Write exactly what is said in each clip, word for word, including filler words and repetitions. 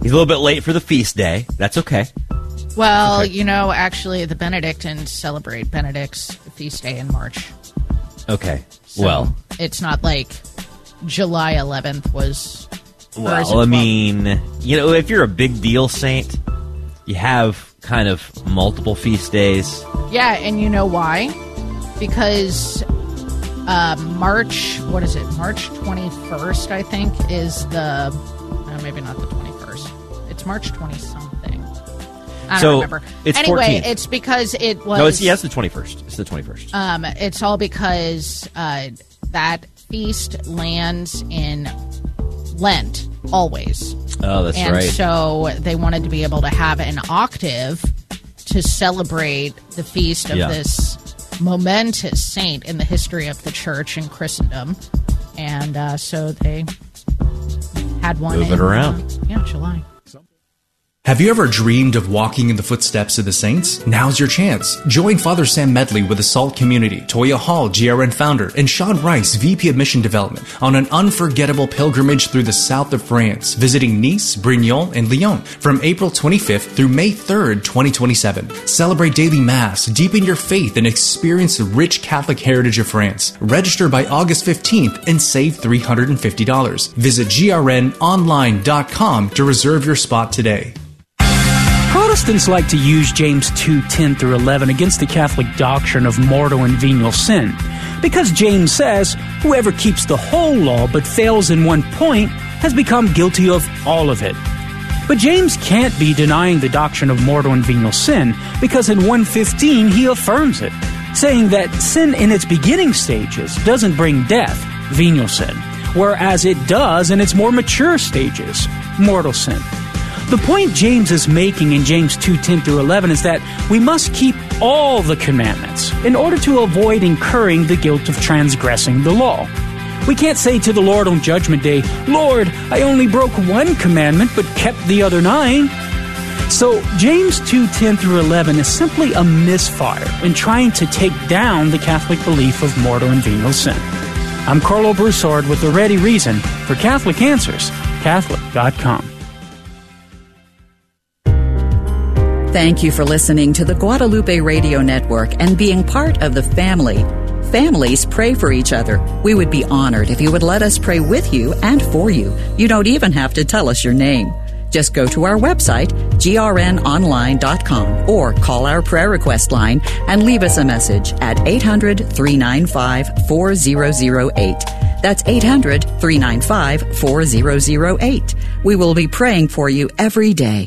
He's a little bit late for the feast day. That's okay. Well, okay. you know, actually, the Benedictines celebrate Benedict's feast day in March. Okay. So well, it's not like July eleventh was. Well, I mean, you know, if you're a big deal saint, you have kind of multiple feast days. Yeah, and you know why? Because uh, March, what is it? March twenty-first, I think, is the. Uh, maybe not the twenty-first. It's March twenty-something. I don't so remember. It's anyway, fourteenth. It's because it was. No, it's, yeah, it's the twenty-first. It's the twenty-first. Um, it's all because uh, that feast lands in Lent, always. Oh, that's and right. And so they wanted to be able to have an octave to celebrate the feast of yeah. this momentous saint in the history of the church and Christendom. And uh, so they had one Move in, it around. Uh, yeah, July. Have you ever dreamed of walking in the footsteps of the saints? Now's your chance. Join Father Sam Medley with the SALT community, Toya Hall, G R N founder, and Sean Rice, V P of Mission Development, on an unforgettable pilgrimage through the south of France, visiting Nice, Brignon, and Lyon from April twenty-fifth through May third, twenty twenty-seven. Celebrate daily Mass, deepen your faith, and experience the rich Catholic heritage of France. Register by August fifteenth and save three hundred fifty dollars. Visit G R N online dot com to reserve your spot today. Protestants like to use James two, ten through eleven against the Catholic doctrine of mortal and venial sin, because James says, whoever keeps the whole law but fails in one point has become guilty of all of it. But James can't be denying the doctrine of mortal and venial sin, because in one fifteen he affirms it, saying that sin in its beginning stages doesn't bring death, venial sin, whereas it does in its more mature stages, mortal sin. The point James is making in James two, ten through eleven is that we must keep all the commandments in order to avoid incurring the guilt of transgressing the law. We can't say to the Lord on Judgment Day, Lord, I only broke one commandment but kept the other nine. So James two, ten through eleven is simply a misfire in trying to take down the Catholic belief of mortal and venial sin. I'm Carlo Broussard with the ready reason for Catholic Answers, Catholic dot com. Thank you for listening to the Guadalupe Radio Network and being part of the family. Families pray for each other. We would be honored if you would let us pray with you and for you. You don't even have to tell us your name. Just go to our website, G R N online dot com, or call our prayer request line and leave us a message at eight hundred, three nine five, four zero zero eight. That's eight hundred, three nine five, four zero zero eight. We will be praying for you every day.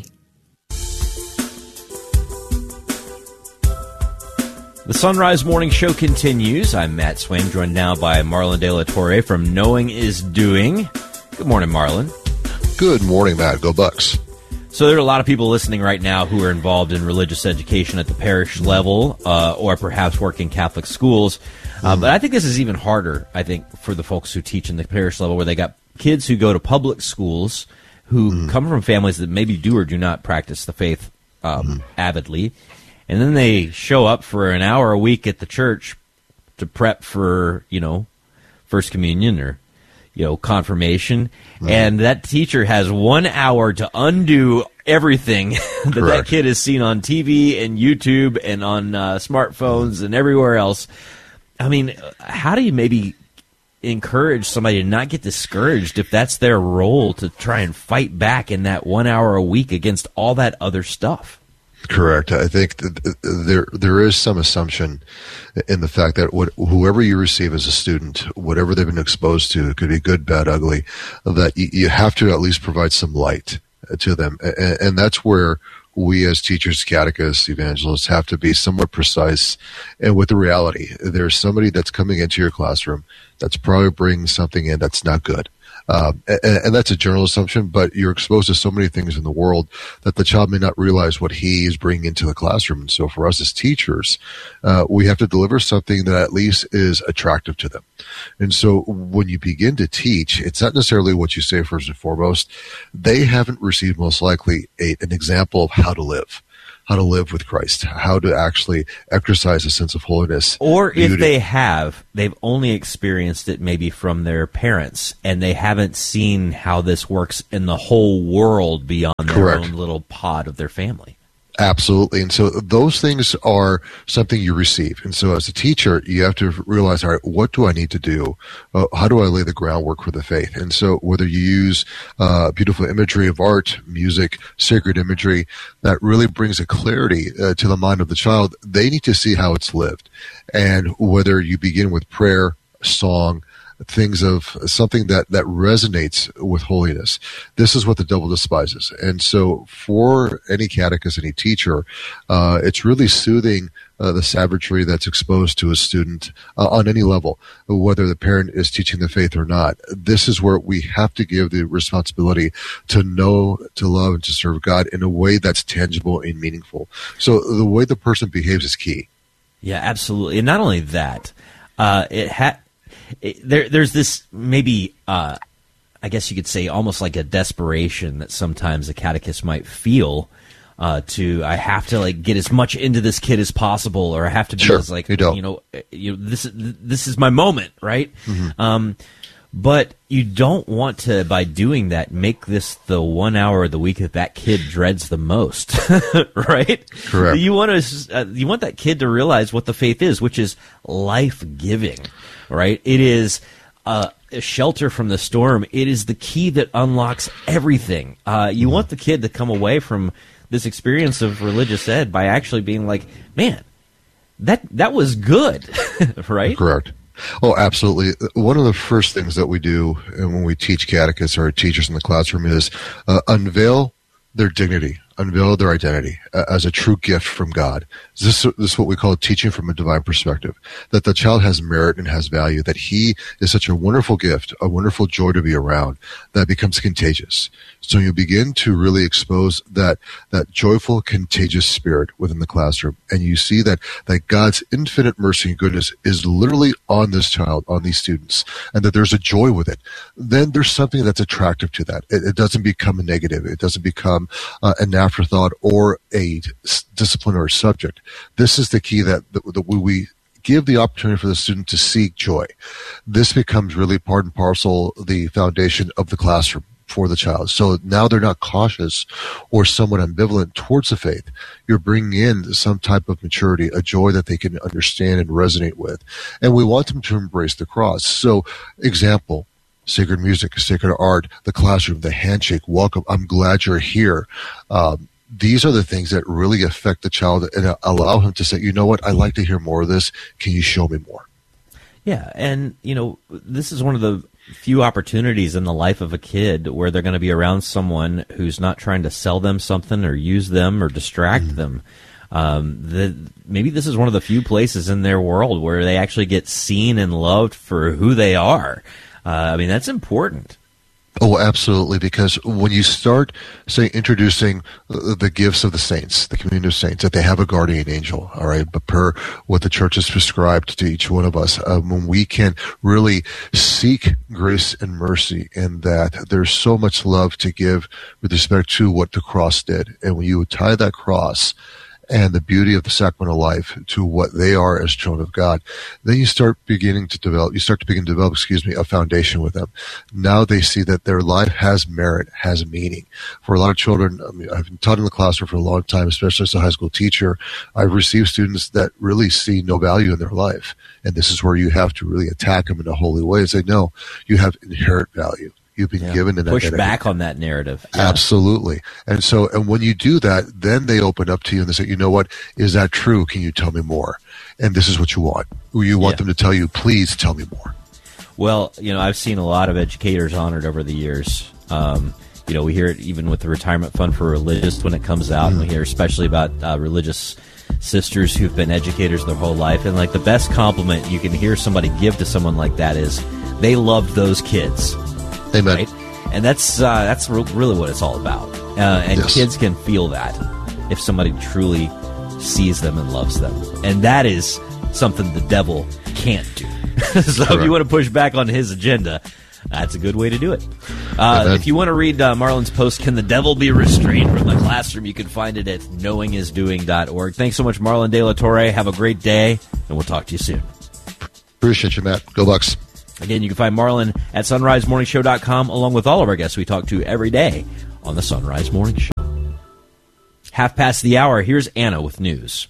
The Sunrise Morning Show continues. I'm Matt Swain, joined now by Marlon De La Torre from Knowing is Doing. Good morning, Marlon. Good morning, Matt. Go Bucks. So there are a lot of people listening right now who are involved in religious education at the parish level uh, or perhaps work in Catholic schools. Uh, mm. But I think this is even harder, I think, for the folks who teach in the parish level where they got kids who go to public schools who mm. come from families that maybe do or do not practice the faith um, mm. avidly. And then they show up for an hour a week at the church to prep for, you know, First Communion or, you know, confirmation. Right. And that teacher has one hour to undo everything that Correct. That kid has seen on T V and YouTube and on uh, smartphones and everywhere else. I mean, how do you maybe encourage somebody to not get discouraged if that's their role to try and fight back in that one hour a week against all that other stuff? Correct. I think that there there is some assumption in the fact that what, whoever you receive as a student, whatever they've been exposed to, it could be good, bad, ugly, that you have to at least provide some light to them. And, and that's where we as teachers, catechists, evangelists have to be somewhat precise and with the reality. There's somebody that's coming into your classroom that's probably bringing something in that's not good. Um, and, and that's a general assumption, but you're exposed to so many things in the world that the child may not realize what he is bringing into the classroom. And so for us as teachers, uh, we have to deliver something that at least is attractive to them. And so when you begin to teach, it's not necessarily what you say first and foremost. They haven't received most likely a, an example of how to live. how to live with Christ, how to actually exercise a sense of holiness. Or if beauty. they have, they've only experienced it maybe from their parents, and they haven't seen how this works in the whole world beyond their Correct. own little pod of their family. Absolutely. And so those things are something you receive. And so as a teacher, you have to realize, all right, what do I need to do? Uh, how do I lay the groundwork for the faith? And so whether you use uh, beautiful imagery of art, music, sacred imagery, that really brings a clarity uh, to the mind of the child, they need to see how it's lived. And whether you begin with prayer, song, things of something that, that resonates with holiness. This is what the devil despises. And so for any catechist, any teacher, uh, it's really soothing uh, the savagery that's exposed to a student uh, on any level, whether the parent is teaching the faith or not. This is where we have to give the responsibility to know, to love, and to serve God in a way that's tangible and meaningful. So the way the person behaves is key. Yeah, absolutely. And not only that, uh, it had... It, there, there's this maybe, uh, I guess you could say, almost like a desperation that sometimes a catechist might feel uh, to, I have to like get as much into this kid as possible, or I have to be Sure, as like, you don't. you know, you know, this this is my moment, right? Mm-hmm. Um, but you don't want to, by doing that, make this the one hour of the week that that kid dreads the most, right? Correct. You want to, uh, you want that kid to realize what the faith is, which is life-giving, right? It is uh, a shelter from the storm. It is the key that unlocks everything. Uh, you want the kid to come away from this experience of religious ed by actually being like, man, that that was good, right? Correct. Oh, absolutely. One of the first things that we do and when we teach catechists or teachers in the classroom is uh, unveil their dignity, unveil their identity uh, as a true gift from God. This, this is what we call teaching from a divine perspective, that the child has merit and has value, that he is such a wonderful gift, a wonderful joy to be around, that becomes contagious. So you begin to really expose that, that joyful, contagious spirit within the classroom. And you see that, that God's infinite mercy and goodness is literally on this child, on these students, and that there's a joy with it. Then there's something that's attractive to that. It, it doesn't become a negative. It doesn't become uh, an afterthought or a disciplinary subject. This is the key that, that, that we give the opportunity for the student to seek joy. This becomes really part and parcel the foundation of the classroom for the child. So now they're not cautious or somewhat ambivalent towards the faith. You're bringing in some type of maturity, a joy that they can understand and resonate with. And we want them to embrace the cross. So, example, sacred music, sacred art, the classroom, the handshake, welcome, I'm glad you're here. Um, these are the things that really affect the child and allow him to say, you know what, I'd like to hear more of this. Can you show me more? Yeah, and, you know, this is one of the few opportunities in the life of a kid where they're going to be around someone who's not trying to sell them something or use them or distract mm. them. Um, the, maybe this is one of the few places in their world where they actually get seen and loved for who they are. Uh, I mean, that's important. Oh, absolutely, because when you start, say, introducing the gifts of the saints, the community of saints, that they have a guardian angel, all right, but per what the church has prescribed to each one of us, um, when we can really seek grace and mercy in that there's so much love to give with respect to what the cross did. And when you tie that cross and the beauty of the sacrament of life to what they are as children of God, then you start beginning to develop, you start to begin to develop, excuse me, a foundation with them. Now they see that their life has merit, has meaning. For a lot of children, I mean, I've been taught in the classroom for a long time, especially as a high school teacher. I've received students that really see no value in their life. And this is where you have to really attack them in a holy way and say, no, you have inherent value. You've been yeah. given in that. Push back on that narrative. Yeah. Absolutely. And so, and when you do that, then they open up to you and they say, you know what, is that true? Can you tell me more? And this is what you want. You want yeah. them to tell you, please tell me more. Well, you know, I've seen a lot of educators honored over the years. Um, you know, we hear it even with the Retirement Fund for Religious when it comes out, mm-hmm. and we hear especially about uh, religious sisters who've been educators their whole life. And like the best compliment you can hear somebody give to someone like that is they loved those kids. Amen. Right? And that's uh, that's re- really what it's all about. Uh, and yes. kids can feel that if somebody truly sees them and loves them. And that is something the devil can't do. So Correct. If you want to push back on his agenda, that's a good way to do it. Uh, if you want to read uh, Marlon's post, Can the Devil Be Restrained from the Classroom, you can find it at knowing is doing dot org. Thanks so much, Marlon De La Torre. Have a great day, and we'll talk to you soon. Appreciate you, Matt. Go Bucks. Again, you can find Marlon at sunrise morning show dot com, along with all of our guests we talk to every day on the Sunrise Morning Show. Half past the hour, here's Anna with news.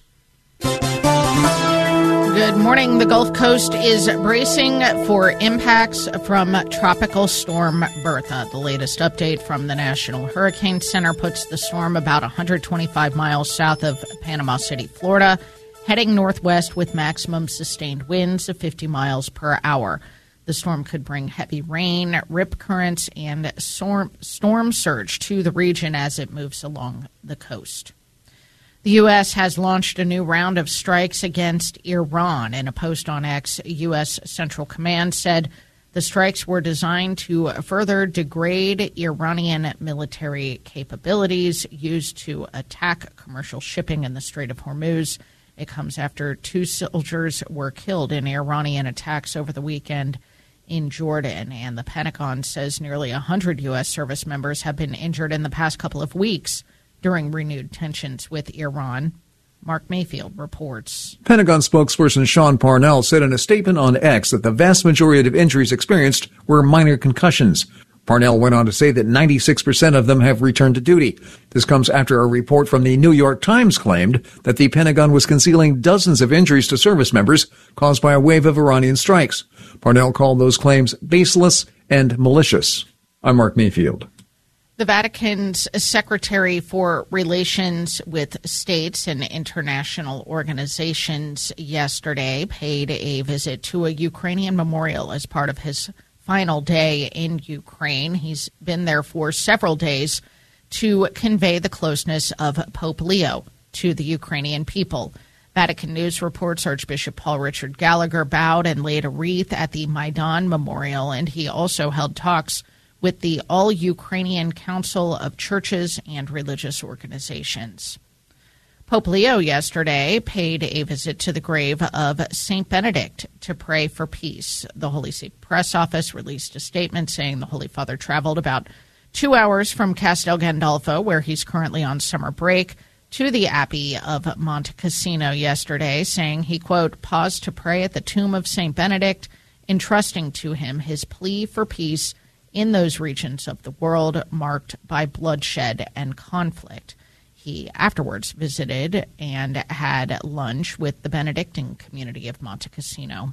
Good morning. The Gulf Coast is bracing for impacts from Tropical Storm Bertha. The latest update from the National Hurricane Center puts the storm about one hundred twenty-five miles south of Panama City, Florida, heading northwest with maximum sustained winds of fifty miles per hour. The storm could bring heavy rain, rip currents, and storm, storm surge to the region as it moves along the coast. The U S has launched a new round of strikes against Iran. In a post on X, U S Central Command said the strikes were designed to further degrade Iranian military capabilities used to attack commercial shipping in the Strait of Hormuz. It comes after two soldiers were killed in Iranian attacks over the weekend in Jordan, and the Pentagon says nearly one hundred U S service members have been injured in the past couple of weeks during renewed tensions with Iran. Mark Mayfield reports. Pentagon spokesperson Sean Parnell said in a statement on X that the vast majority of injuries experienced were minor concussions. Parnell went on to say that ninety-six percent of them have returned to duty. This comes after a report from the New York Times claimed that the Pentagon was concealing dozens of injuries to service members caused by a wave of Iranian strikes. Parnell called those claims baseless and malicious. I'm Mark Mayfield. The Vatican's Secretary for Relations with States and International Organizations yesterday paid a visit to a Ukrainian memorial as part of his final day in Ukraine. He's been there for several days to convey the closeness of Pope Leo to the Ukrainian people. Vatican News reports Archbishop Paul Richard Gallagher bowed and laid a wreath at the Maidan Memorial, and he also held talks with the All-Ukrainian Council of Churches and Religious Organizations. Pope Leo yesterday paid a visit to the grave of Saint Benedict to pray for peace. The Holy See Press Office released a statement saying the Holy Father traveled about two hours from Castel Gandolfo, where he's currently on summer break, to the Abbey of Monte Cassino yesterday, saying he, quote, paused to pray at the tomb of Saint Benedict, entrusting to him his plea for peace in those regions of the world marked by bloodshed and conflict. He afterwards visited and had lunch with the Benedictine community of Monte Cassino.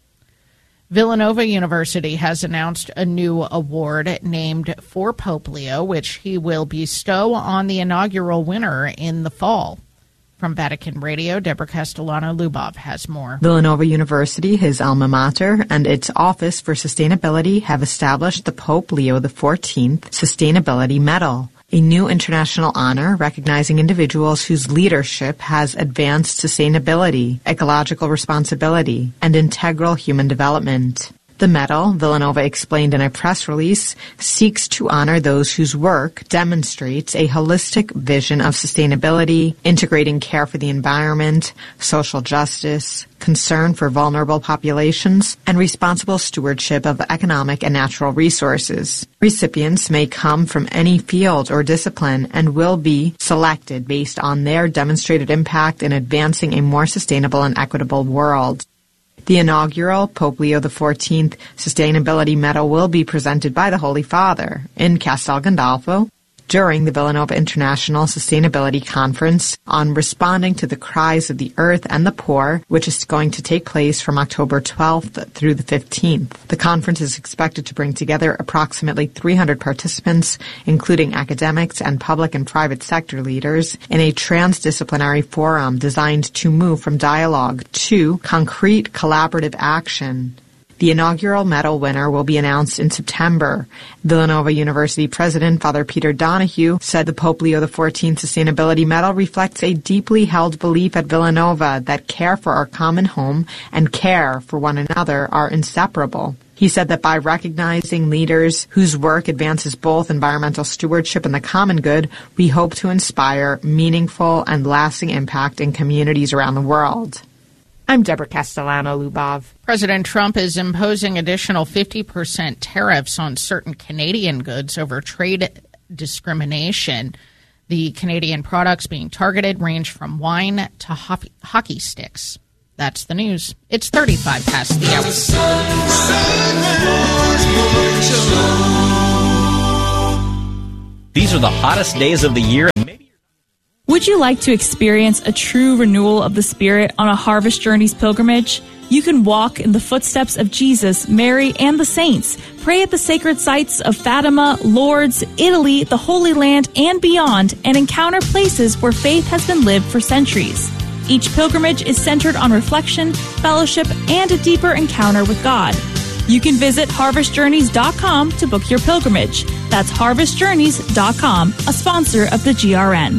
Villanova University has announced a new award named for Pope Leo, which he will bestow on the inaugural winner in the fall. From Vatican Radio, Deborah Castellano-Lubov has more. Villanova University, his alma mater, and its Office for Sustainability have established the Pope Leo the fourteenth Sustainability Medal, a new international honor recognizing individuals whose leadership has advanced sustainability, ecological responsibility, and integral human development. The medal, Villanova explained in a press release, seeks to honor those whose work demonstrates a holistic vision of sustainability, integrating care for the environment, social justice, concern for vulnerable populations, and responsible stewardship of economic and natural resources. Recipients may come from any field or discipline and will be selected based on their demonstrated impact in advancing a more sustainable and equitable world. The inaugural Pope Leo the fourteenth Sustainability Medal will be presented by the Holy Father in Castel Gandolfo during the Villanova International Sustainability Conference on Responding to the Cries of the Earth and the Poor, which is going to take place from October twelfth through the fifteenth. The conference is expected to bring together approximately three hundred participants, including academics and public and private sector leaders, in a transdisciplinary forum designed to move from dialogue to concrete collaborative action. The inaugural medal winner will be announced in September. Villanova University President Father Peter Donahue said the Pope Leo the fourteenth Sustainability Medal reflects a deeply held belief at Villanova that care for our common home and care for one another are inseparable. He said that by recognizing leaders whose work advances both environmental stewardship and the common good, we hope to inspire meaningful and lasting impact in communities around the world. I'm Deborah Castellano-Lubov. President Trump is imposing additional fifty percent tariffs on certain Canadian goods over trade discrimination. The Canadian products being targeted range from wine to ho- hockey sticks. That's the news. It's thirty-five past the hour. These are the hottest days of the year. Would you like to experience a true renewal of the Spirit on a Harvest Journeys pilgrimage? You can walk in the footsteps of Jesus, Mary, and the saints. Pray at the sacred sites of Fatima, Lourdes, Italy, the Holy Land, and beyond, and encounter places where faith has been lived for centuries. Each pilgrimage is centered on reflection, fellowship, and a deeper encounter with God. You can visit harvest journeys dot com to book your pilgrimage. That's harvest journeys dot com, a sponsor of the G R N.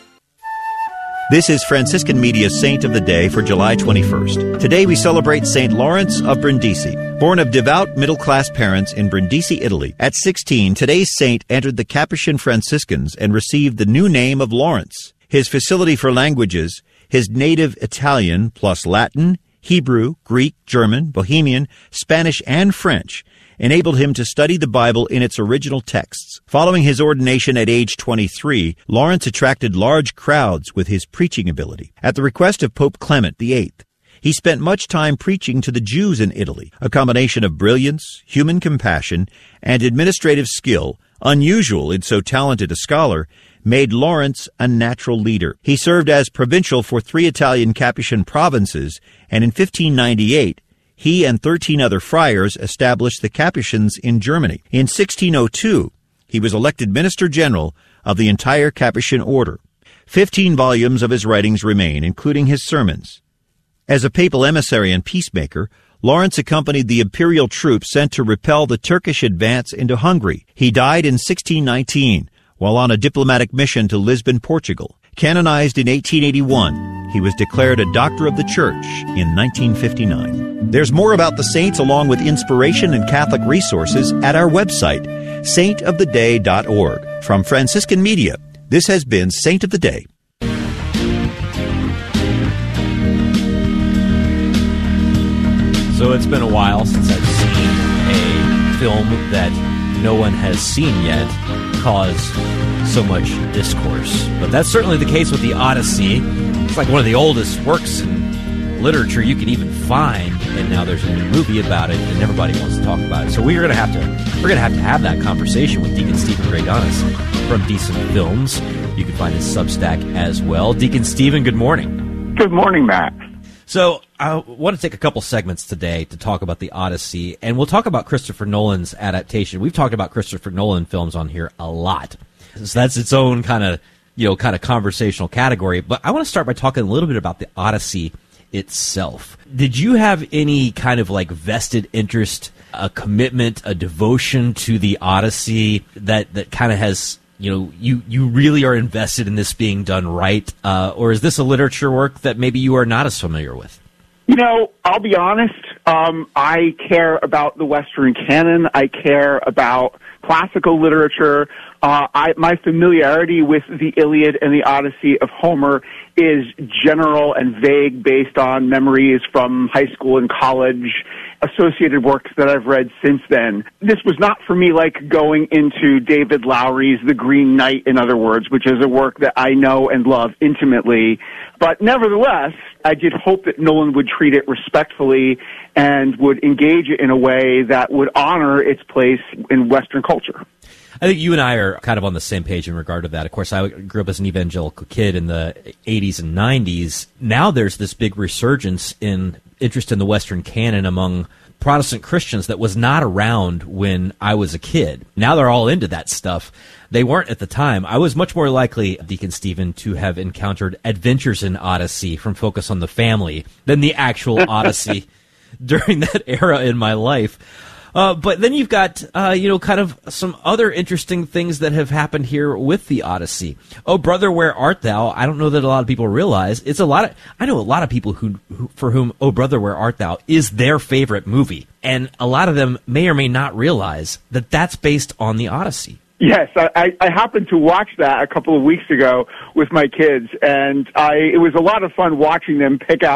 This is Franciscan Media's Saint of the Day for July twenty-first. Today we celebrate Saint Lawrence of Brindisi. Born of devout middle-class parents in Brindisi, Italy, at sixteen, today's saint entered the Capuchin Franciscans and received the new name of Lawrence. His facility for languages, his native Italian plus Latin, Hebrew, Greek, German, Bohemian, Spanish, and French, enabled him to study the Bible in its original texts. Following his ordination at age twenty-three, Lawrence attracted large crowds with his preaching ability. At the request of Pope Clement the Eighth, he spent much time preaching to the Jews in Italy. A combination of brilliance, human compassion, and administrative skill, unusual in so talented a scholar, made Lawrence a natural leader. He served as provincial for three Italian Capuchin provinces, and in fifteen ninety-eight, he and thirteen other friars established the Capuchins in Germany. In sixteen oh two, he was elected Minister General of the entire Capuchin order. Fifteen volumes of his writings remain, including his sermons. As a papal emissary and peacemaker, Lawrence accompanied the imperial troops sent to repel the Turkish advance into Hungary. He died in sixteen nineteen, while on a diplomatic mission to Lisbon, Portugal. Canonized in eighteen eighty-one, he was declared a Doctor of the Church in nineteen fifty-nine. There's more about the saints along with inspiration and Catholic resources at our website, saint of the day dot org. From Franciscan Media, this has been Saint of the Day. So it's been a while since I've seen a film that no one has seen yet cause so much discourse. But that's certainly the case with the Odyssey. It's like one of the oldest works in literature you can even find, and now there's a new movie about it, and everybody wants to talk about it. So we're going to have to we're going to have to have that conversation with Deacon Stephen Gregonis from Decent Films. You can find his Substack as well. Deacon Stephen, good morning. Good morning, Matt. So I want to take a couple segments today to talk about the Odyssey, and we'll talk about Christopher Nolan's adaptation. We've talked about Christopher Nolan films on here a lot, so that's its own kind of you know kind of conversational category. But I want to start by talking a little bit about the Odyssey itself. Did you have any kind of like vested interest, a commitment, a devotion to the Odyssey that that kind of has you know, you, you really are invested in this being done right, uh, or is this a literature work that maybe you are not as familiar with? You know, I'll be honest, um, I care about the Western canon. I care about classical literature. Uh, I, my familiarity with the Iliad and the Odyssey of Homer is general and vague based on memories from high school and college, associated works that I've read since then. This was not for me like going into David Lowery's The Green Knight, in other words, which is a work that I know and love intimately. But nevertheless, I did hope that Nolan would treat it respectfully and would engage it in a way that would honor its place in Western culture. I think you and I are kind of on the same page in regard to that. Of course, I grew up as an evangelical kid in the eighties and nineties. Now there's this big resurgence in interest in the Western canon among Protestant Christians that was not around when I was a kid. Now they're all into that stuff. They weren't at the time. I was much more likely, Deacon Stephen, to have encountered Adventures in Odyssey from Focus on the Family than the actual Odyssey during that era in my life. Uh, but then you've got, uh, you know, kind of some other interesting things that have happened here with the Odyssey. Oh, Brother, Where Art Thou? I don't know that a lot of people realize. It's a lot of, I know a lot of people who, who, for whom Oh, Brother, Where Art Thou is their favorite movie. And a lot of them may or may not realize that that's based on the Odyssey. Yes, I, I happened to watch that a couple of weeks ago with my kids, and I it was a lot of fun watching them pick out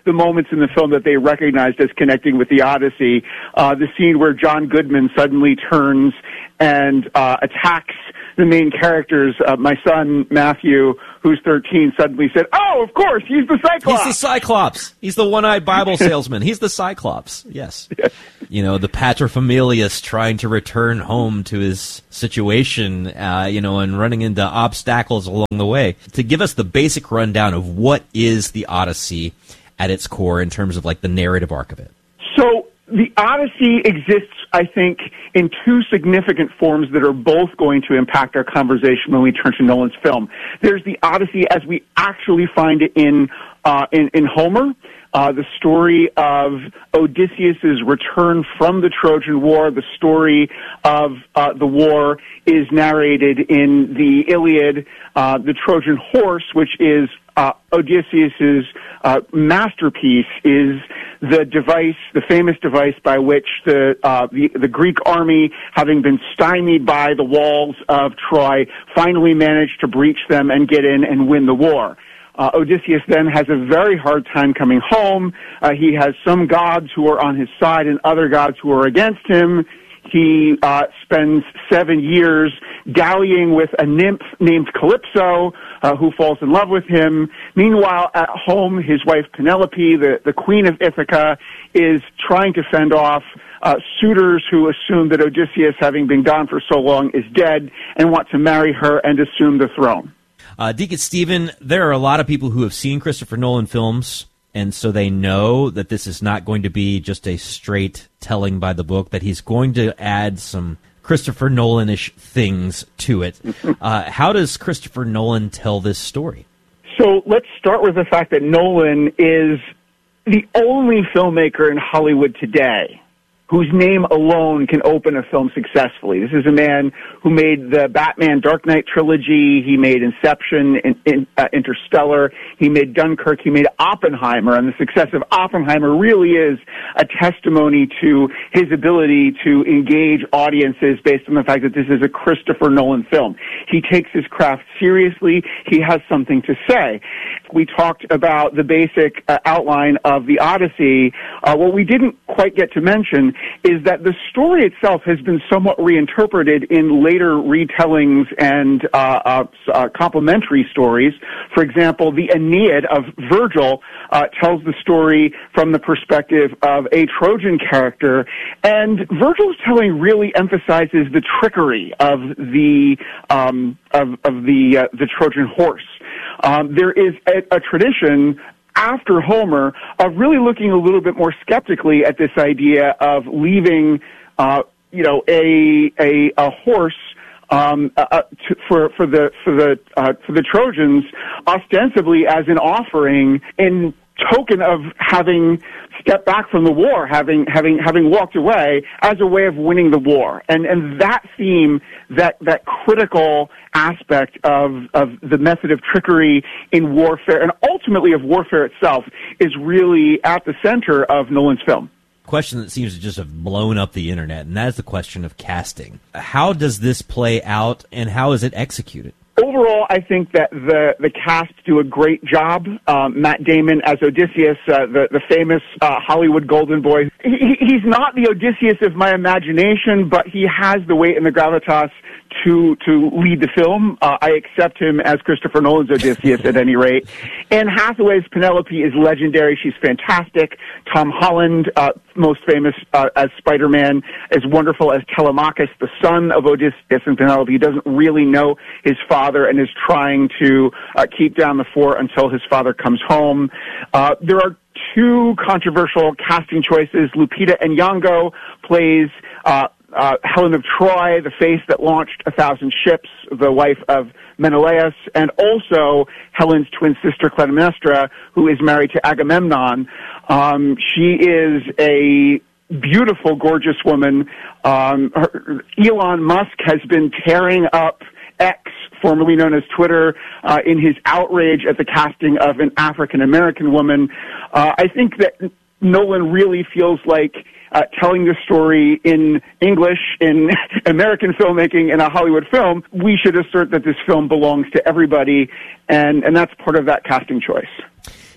the moments in the film that they recognized as connecting with the Odyssey. Uh, the scene where John Goodman suddenly turns and uh, attacks the main characters. Uh, my son, Matthew, who's thirteen, suddenly said, oh, of course, he's the Cyclops. He's the Cyclops. He's the one-eyed Bible salesman. He's the Cyclops, yes. yes. You know, the paterfamilias trying to return home to his situation, uh, you know, and running into obstacles along the way. To give us the basic rundown of what is the Odyssey at its core in terms of, like, the narrative arc of it. So, the Odyssey exists, I think, in two significant forms that are both going to impact our conversation when we turn to Nolan's film. There's the Odyssey as we actually find it in uh, in, in Homer, uh, the story of Odysseus' return from the Trojan War. The story of uh, the war is narrated in the Iliad. Uh, the Trojan horse, which is uh, Odysseus' uh, masterpiece, is the device, the famous device by which the, uh, the the Greek army, having been stymied by the walls of Troy, finally managed to breach them and get in and win the war. Uh, Odysseus then has a very hard time coming home. Uh, he has some gods who are on his side and other gods who are against him. He uh, spends seven years dallying with a nymph named Calypso, uh, who falls in love with him. Meanwhile, at home, his wife Penelope, the, the queen of Ithaca, is trying to fend off uh, suitors who assume that Odysseus, having been gone for so long, is dead and want to marry her and assume the throne. Uh, Deacon Stephen, there are a lot of people who have seen Christopher Nolan films, and so they know that this is not going to be just a straight telling by the book, that he's going to add some Christopher Nolan-ish things to it. Uh, how does Christopher Nolan tell this story? So let's start with the fact that Nolan is the only filmmaker in Hollywood today whose name alone can open a film successfully. This is a man who made the Batman Dark Knight trilogy. He made Inception, in, in, uh, Interstellar. He made Dunkirk. He made Oppenheimer. And the success of Oppenheimer really is a testimony to his ability to engage audiences based on the fact that this is a Christopher Nolan film. He takes his craft seriously. He has something to say. We talked about the basic uh, outline of the Odyssey. Uh, what we didn't quite get to mention is that the story itself has been somewhat reinterpreted in later retellings and uh, uh, uh, complementary stories. For example, the Aeneid of Virgil uh, tells the story from the perspective of a Trojan character, and Virgil's telling really emphasizes the trickery of the um, of, of the uh, the Trojan horse. Um, there is a, a tradition after Homer of really looking a little bit more skeptically at this idea of leaving, uh, you know, a a, a horse um, uh, to, for for the for the uh, for the Trojans ostensibly as an offering in token of having stepped back from the war, having having having walked away as a way of winning the war, and and that theme, that that critical aspect of of the method of trickery in warfare, and ultimately of warfare itself, is really at the center of Nolan's film. Question that seems to just have blown up the internet, and that is the question of casting. How does this play out, and how is it executed? Overall, I think that the, the cast do a great job. Um, Matt Damon as Odysseus, uh, the, the famous uh, Hollywood golden boy. He, he's not the Odysseus of my imagination, but he has the weight and the gravitas to to lead the film. Uh, I accept him as Christopher Nolan's Odysseus at any rate. Anne Hathaway's Penelope is legendary. She's fantastic. Tom Holland, uh, most famous uh, as Spider-Man, is wonderful as Telemachus, the son of Odysseus and Penelope. He doesn't really know his father and is trying to uh, keep down the fort until his father comes home. Uh, there are two controversial casting choices. Lupita Nyong'o plays uh, uh, Helen of Troy, the face that launched a thousand ships, the wife of Menelaus, and also Helen's twin sister Clytemnestra, who is married to Agamemnon. Um, she is a beautiful, gorgeous woman. Um, her, Elon Musk has been tearing up X, formerly known as Twitter, uh, in his outrage at the casting of an African-American woman. Uh, I think that Nolan really feels like uh, telling the story in English, in American filmmaking, in a Hollywood film. We should assert that this film belongs to everybody, and, and that's part of that casting choice.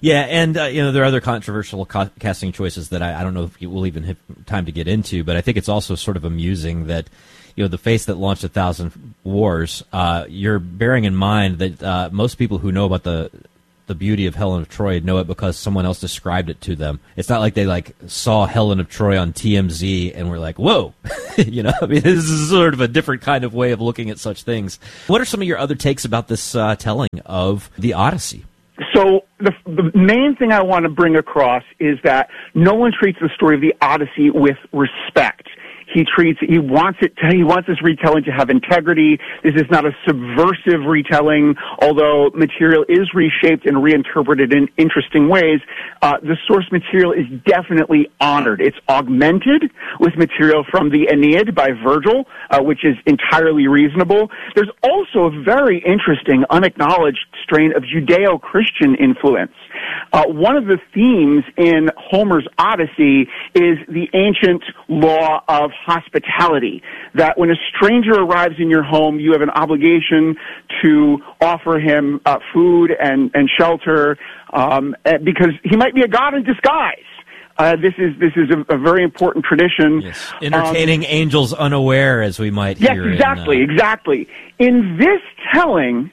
Yeah, and uh, you know there are other controversial co- casting choices that I, I don't know if we'll even have time to get into, but I think it's also sort of amusing that you know the face that launched a thousand wars. Uh, you're bearing in mind that uh, most people who know about the the beauty of Helen of Troy know it because someone else described it to them. It's not like they like saw Helen of Troy on T M Z and were like, "Whoa," you know. I mean, this is sort of a different kind of way of looking at such things. What are some of your other takes about this uh, telling of the Odyssey? So the, the main thing I want to bring across is that no one treats the story of the Odyssey with respect. He treats, he wants it to, he wants this retelling to have integrity. This is not a subversive retelling, although material is reshaped and reinterpreted in interesting ways. Uh, the source material is definitely honored. It's augmented with material from the Aeneid by Virgil, uh, which is entirely reasonable. There's also a very interesting, unacknowledged strain of Judeo-Christian influence. Uh, one of the themes in Homer's Odyssey is the ancient law of hospitality, that when a stranger arrives in your home, you have an obligation to offer him uh, food and, and shelter, um, because he might be a god in disguise. Uh, this is this is a, a very important tradition. Yes. Entertaining um, angels unaware, as we might yes, hear. Yes, exactly, in, uh... exactly. In this telling,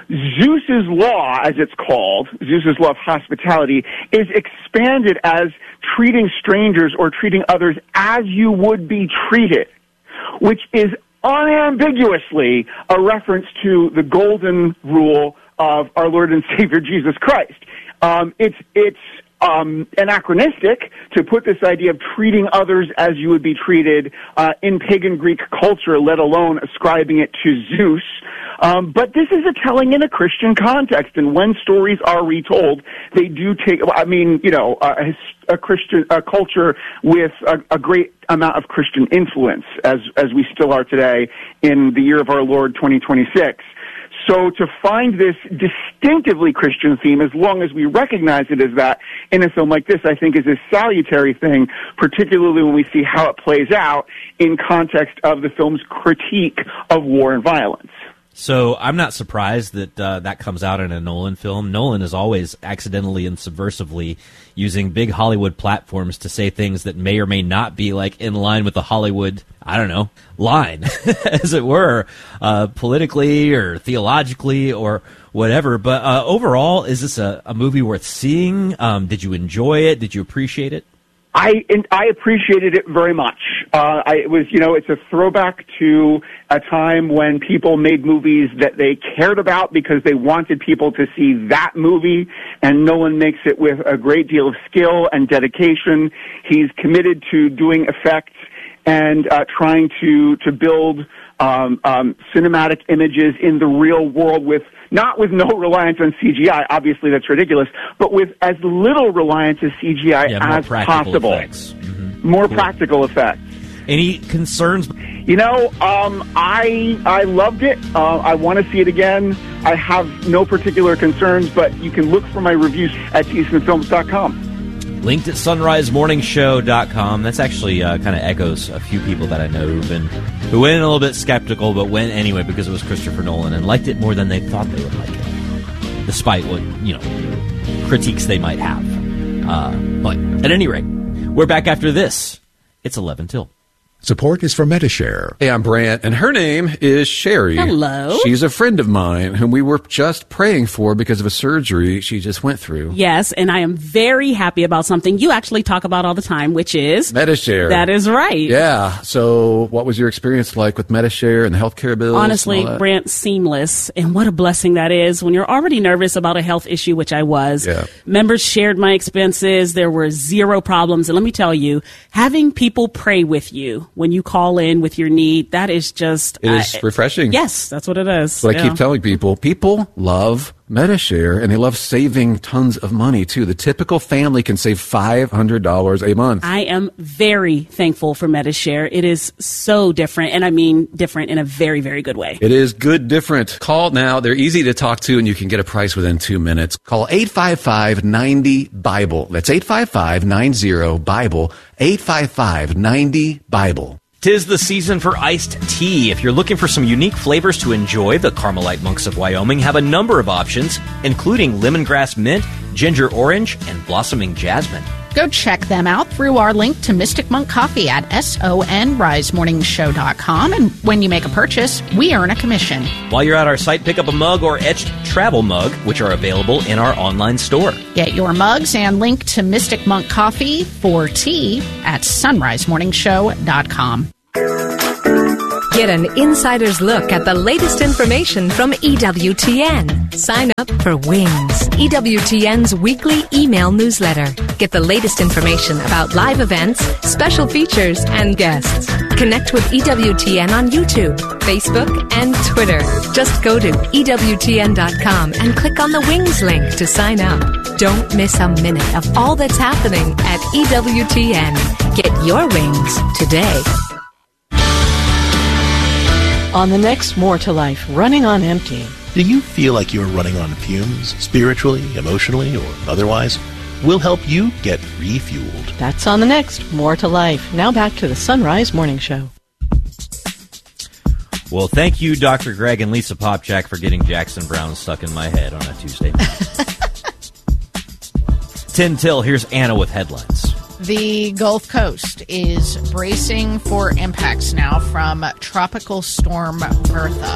Zeus's law, as it's called, Zeus's law of hospitality, is expanded as treating strangers or treating others as you would be treated, which is unambiguously a reference to the golden rule of our Lord and Savior Jesus Christ. Um, it's it's um, anachronistic to put this idea of treating others as you would be treated uh, in pagan Greek culture, let alone ascribing it to Zeus. Um, but this is a telling in a Christian context, and when stories are retold, they do take, I mean, you know, a, a Christian a culture with a, a great amount of Christian influence, as as we still are today in the year of our Lord twenty twenty-six. So to find this distinctively Christian theme, as long as we recognize it as that in a film like this, I think is a salutary thing, particularly when we see how it plays out in context of the film's critique of war and violence. So I'm not surprised that uh, that comes out in a Nolan film. Nolan is always accidentally and subversively using big Hollywood platforms to say things that may or may not be like in line with the Hollywood, I don't know, line, as it were, uh, politically or theologically or whatever. But uh, overall, is this a, a movie worth seeing? Um, did you enjoy it? Did you appreciate it? I and I appreciated it very much. Uh, I, it was, you know, it's a throwback to a time when people made movies that they cared about because they wanted people to see that movie, and Nolan makes it with a great deal of skill and dedication. He's committed to doing effects and uh, trying to to build um, um, cinematic images in the real world with not with no reliance on C G I, obviously that's ridiculous, but with as little reliance as C G I yeah, as possible. Mm-hmm. More cool. practical effects. Any concerns? You know, um, I I loved it. Uh, I want to see it again. I have no particular concerns, but you can look for my reviews at t eastman films dot com. Linked at sunrise morning show dot com. That's actually uh, kind of echoes a few people that I know who've been who went in a little bit skeptical, but went anyway because it was Christopher Nolan and liked it more than they thought they would like it, despite what, you know, critiques they might have. Uh, but at any rate, we're back after this. It's eleven till. Support is from Medi-Share. Hey, I'm Brant, and her name is Sherry. Hello. She's a friend of mine whom we were just praying for because of a surgery she just went through. Yes, and I am very happy about something you actually talk about all the time, which is... Medi-Share. That is right. Yeah. So what was your experience like with Medi-Share and the healthcare bills? Honestly, Brant, seamless. And what a blessing that is when you're already nervous about a health issue, which I was. Yeah. Members shared my expenses. There were zero problems. And let me tell you, having people pray with you when you call in with your need, that is just... It is uh, refreshing. Yes, that's what it is. But yeah. I keep telling people, people love Medi-Share, and they love saving tons of money, too. The typical family can save five hundred dollars a month. I am very thankful for Medi-Share. It is so different, and I mean different in a very, very good way. It is good different. Call now. They're easy to talk to, and you can get a price within two minutes. Call eight five five, nine zero, BIBLE. That's eight five five, nine zero, BIBLE. eight five five, nine zero, BIBLE. Tis the season for iced tea. If you're looking for some unique flavors to enjoy, the Carmelite Monks of Wyoming have a number of options, including lemongrass mint, Ginger Orange, and Blossoming Jasmine. Go check them out through our link to Mystic Monk Coffee at sonrise morning show dot com. And when you make a purchase, we earn a commission. While you're at our site, pick up a mug or etched travel mug, which are available in our online store. Get your mugs and link to Mystic Monk Coffee for tea at sunrise morning show dot com. Get an insider's look at the latest information from E W T N. Sign up for Wings, E W T N's weekly email newsletter. Get the latest information about live events, special features, and guests. Connect with E W T N on YouTube, Facebook, and Twitter. Just go to E W T N dot com and click on the Wings link to sign up. Don't miss a minute of all that's happening at E W T N. Get your wings today. On the next More to Life, Running on Empty. Do you feel like you're running on fumes, spiritually, emotionally, or otherwise? We'll help you get refueled. That's on the next More to Life. Now back to the Sunrise Morning Show. Well, thank you, Doctor Greg and Lisa Popchak, for getting Jackson Browne stuck in my head on a Tuesday night. Tin Till, here's Anna with headlines. The Gulf Coast is bracing for impacts now from Tropical Storm Bertha.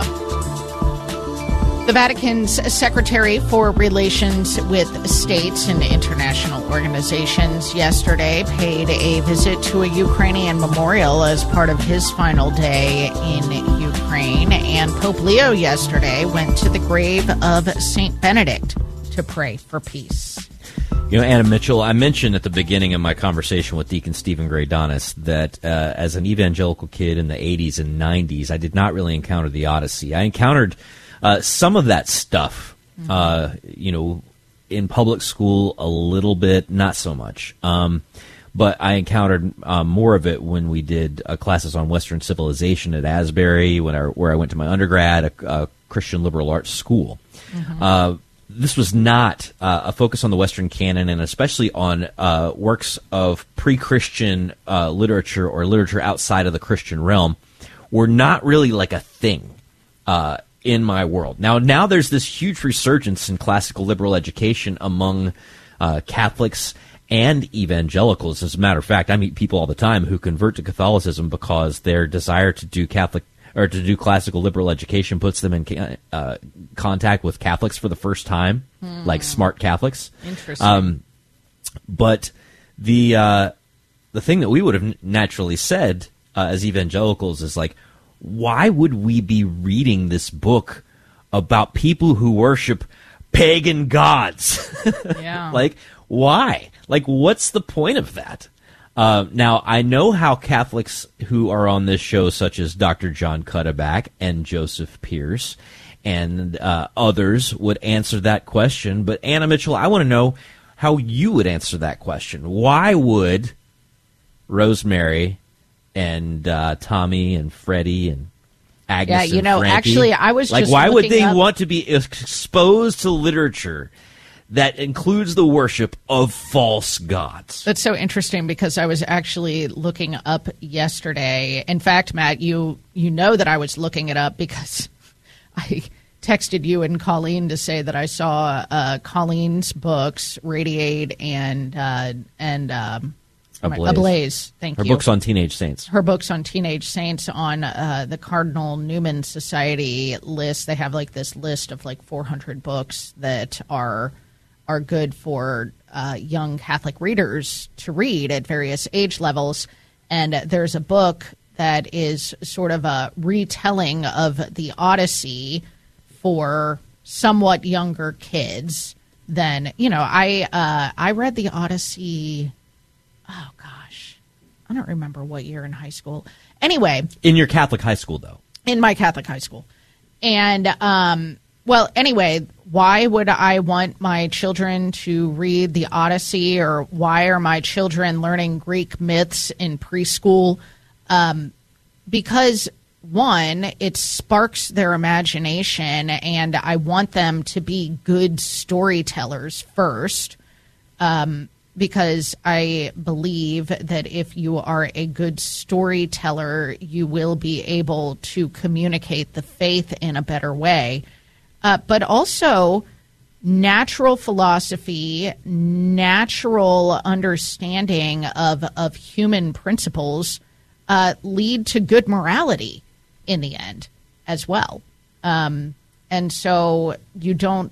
The Vatican's Secretary for Relations with States and International Organizations yesterday paid a visit to a Ukrainian memorial as part of his final day in Ukraine. And Pope Leo yesterday went to the grave of Saint Benedict to pray for peace. You know, Anna Mitchell, I mentioned at the beginning of my conversation with Deacon Stephen Gray Donis that uh, as an evangelical kid in the eighties and nineties, I did not really encounter the Odyssey. I encountered uh, some of that stuff, mm-hmm. uh, you know, in public school a little bit, not so much. Um, but I encountered uh, more of it when we did uh, classes on Western civilization at Asbury, when I, where I went to my undergrad, a, a Christian liberal arts school. Mm-hmm. Uh, This was not uh, a focus on the Western canon, and especially on uh, works of pre-Christian uh, literature or literature outside of the Christian realm, were not really like a thing uh, in my world. Now, now there's this huge resurgence in classical liberal education among uh, Catholics and evangelicals. As a matter of fact, I meet people all the time who convert to Catholicism because their desire to do Catholic or to do classical liberal education puts them in uh, contact with Catholics for the first time, hmm. like smart Catholics. Interesting. Um, but the uh, the thing that we would have naturally said uh, as evangelicals is like, why would we be reading this book about people who worship pagan gods? Yeah. Like, why? Like, what's the point of that? Uh, now, I know how Catholics who are on this show, such as Doctor John Cuddeback and Joseph Pierce and uh, others, would answer that question. But, Anna Mitchell, I want to know how you would answer that question. Why would Rosemary and uh, Tommy and Freddie and Agnes yeah, you and know, Frankie, actually, I was like, just why would looking they up- want to be exposed to literature that includes the worship of false gods? That's so interesting because I was actually looking up yesterday. In fact, Matt, you you know that I was looking it up because I texted you and Colleen to say that I saw uh, Colleen's books, Radiate and uh, and um, Ablaze. Ablaze. Thank Her you. books on teenage saints. Her books on teenage saints on uh, the Cardinal Newman Society list. They have like this list of like four hundred books that are are good for uh, young Catholic readers to read at various age levels. And there's a book that is sort of a retelling of the Odyssey for somewhat younger kids than, you know, I uh, I read the Odyssey, oh gosh, I don't remember what year in high school. Anyway. In your Catholic high school, though. In my Catholic high school. And, um, well, anyway, why would I want my children to read the Odyssey, or why are my children learning Greek myths in preschool? Um, because, one, it sparks their imagination, and I want them to be good storytellers first, um, because I believe that if you are a good storyteller, you will be able to communicate the faith in a better way. Uh, but also natural philosophy, natural understanding of of human principles uh, lead to good morality in the end as well. Um, and so you don't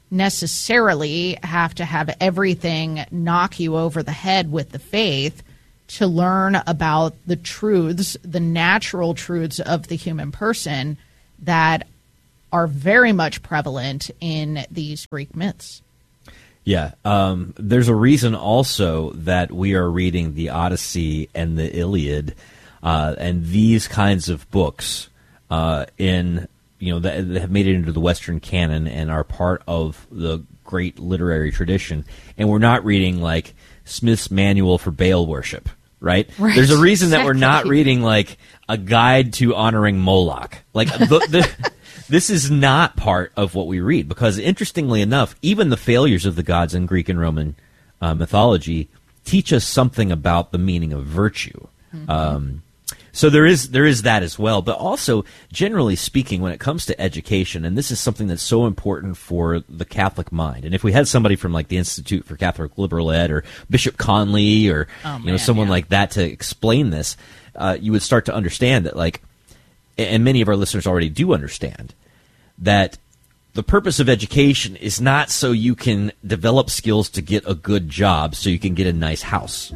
necessarily have to have everything knock you over the head with the faith to learn about the truths, the natural truths of the human person that are very much prevalent in these Greek myths. Yeah. Um, there's a reason also that we are reading the Odyssey and the Iliad uh, and these kinds of books uh, in, you know, that, that have made it into the Western canon and are part of the great literary tradition. And we're not reading like Smith's Manual for Baal Worship, right? Right. There's a reason that we're not Exactly. reading like a guide to honoring Moloch. Like the, the this is not part of what we read because, interestingly enough, even the failures of the gods in Greek and Roman uh, mythology teach us something about the meaning of virtue. Mm-hmm. Um, so there is there is that as well. But also, generally speaking, when it comes to education, and this is something that's so important for the Catholic mind. And if we had somebody from like the Institute for Catholic Liberal Ed or Bishop Conley or Oh, you know man, someone yeah. like that to explain this, uh, you would start to understand that, like, and many of our listeners already do understand, that the purpose of education is not so you can develop skills to get a good job so you can get a nice house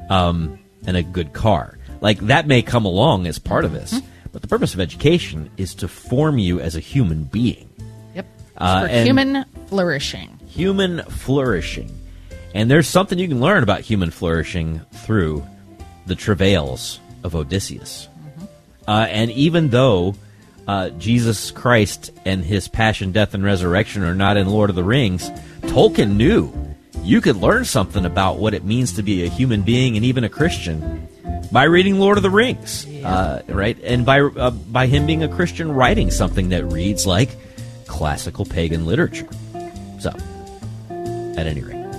um, and a good car. Like, that may come along as part of this, mm-hmm. but the purpose of education is to form you as a human being. Yep. Uh, For and human flourishing. Human flourishing. And there's something you can learn about human flourishing through the travails of Odysseus. Mm-hmm. Uh, and even though uh, Jesus Christ and his passion, death, and resurrection are not in Lord of the Rings, Tolkien knew you could learn something about what it means to be a human being and even a Christian by reading Lord of the Rings, yeah. uh, right? And by uh, by him being a Christian, writing something that reads like classical pagan literature. So, at any rate,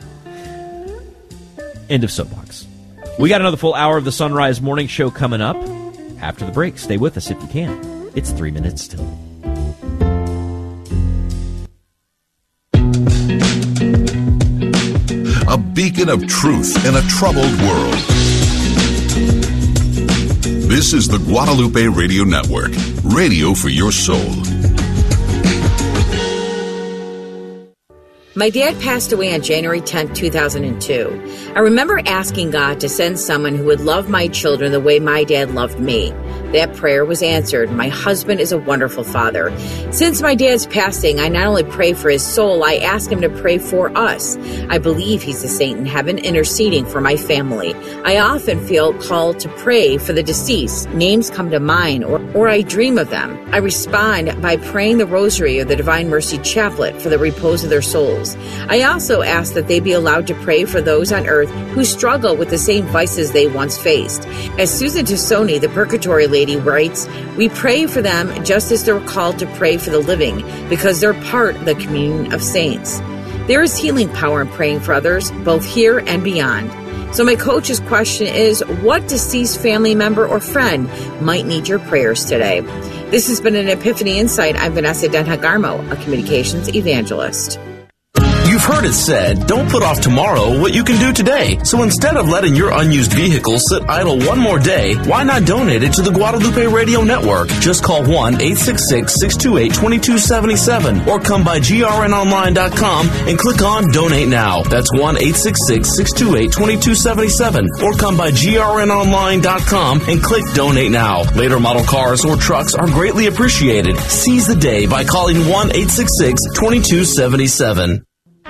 end of soapbox. We got another full hour of the Sunrise Morning Show coming up after the break. Stay with us if you can. It's three minutes till. A beacon of truth in a troubled world. This is the Guadalupe Radio Network, radio for your soul. My dad passed away on January tenth, two thousand two. I remember asking God to send someone who would love my children the way my dad loved me. That prayer was answered. My husband is a wonderful father. Since my dad's passing, I not only pray for his soul, I ask him to pray for us. I believe he's a saint in heaven interceding for my family. I often feel called to pray for the deceased. Names come to mind, or, or I dream of them. I respond by praying the Rosary or the Divine Mercy Chaplet for the repose of their souls. I also ask that they be allowed to pray for those on earth who struggle with the same vices they once faced. As Susan Tassoni, the Purgatory Lady, writes, we pray for them just as they're called to pray for the living, because they're part of the communion of saints. There is healing power in praying for others, both here and beyond. So my coach's question is, what deceased family member or friend might need your prayers today? This has been an Epiphany Insight. I'm Vanessa Denha-Garmo, a communications evangelist. You've heard it said, don't put off tomorrow what you can do today. So instead of letting your unused vehicle sit idle one more day, why not donate it to the Guadalupe Radio Network? Just call one eight six six, six two eight, two two seven seven or come by G R N online dot com and click on Donate Now. That's one eight six six, six two eight, two two seven seven or come by G R N online dot com and click Donate Now. Later model cars or trucks are greatly appreciated. Seize the day by calling one eight six six, two two seven seven.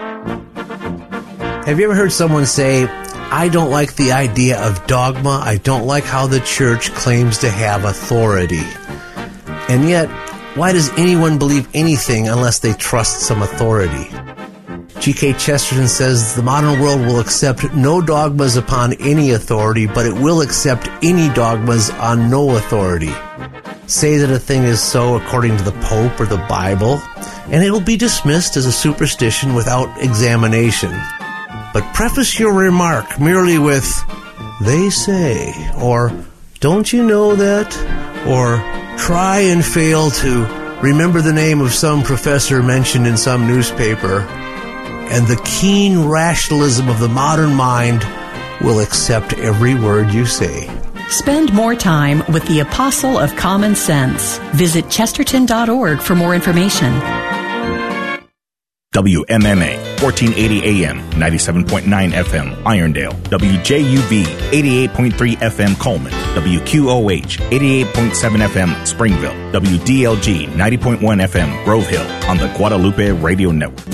Have you ever heard someone say, I don't like the idea of dogma, I don't like how the church claims to have authority? And yet, why does anyone believe anything unless they trust some authority? G K Chesterton says the modern world will accept no dogmas upon any authority, but it will accept any dogmas on no authority. Say that a thing is so according to the Pope or the Bible, and it will be dismissed as a superstition without examination. But preface your remark merely with, they say, or don't you know that, or try and fail to remember the name of some professor mentioned in some newspaper, and the keen rationalism of the modern mind will accept every word you say. Spend more time with the Apostle of Common Sense. Visit Chesterton dot org for more information. W M M A, fourteen eighty A M, ninety-seven point nine F M, Irondale. W J U V, eighty-eight point three F M, Coleman. W Q O H, eighty-eight point seven F M, Springville. W D L G, ninety point one F M, Grove Hill, on the Guadalupe Radio Network.